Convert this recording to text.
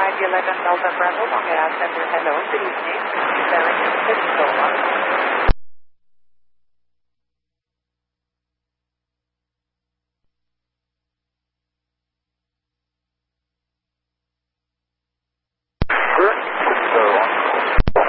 11 Delta Bravo, Long Island Center. Hello, good evening. American Peninsula.